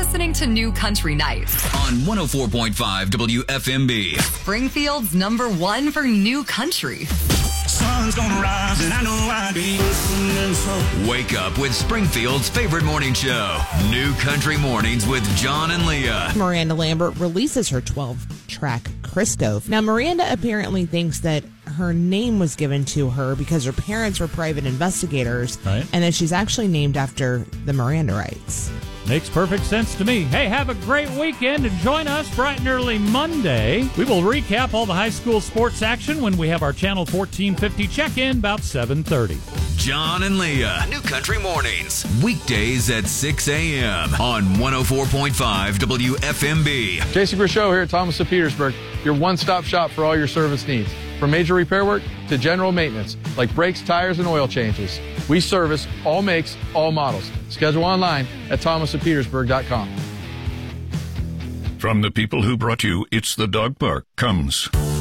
listening to New Country Nights on 104.5 WFMB. Springfield's #1 for new country. Sun's gonna rise and I know I'll be listening. Wake up with Springfield's favorite morning show, New Country Mornings with John and Leah. Miranda Lambert releases her 12-track Crisco. Now, Miranda apparently thinks that her name was given to her because her parents were private investigators, right, and that she's actually named after the Mirandaites. Makes perfect sense to me. Hey, have a great weekend and join us bright and early Monday. We will recap all the high school sports action when we have our Channel 1450 check-in about 7:30. John and Leah, New Country Mornings, weekdays at 6 a.m. on 104.5 WFMB. Jason Grishow here at Thomas of Petersburg, your one-stop shop for all your service needs. From major repair work to general maintenance, like brakes, tires, and oil changes. We service all makes, all models. Schedule online at thomasofpetersburg.com. From the people who brought you It's the Dog Park comes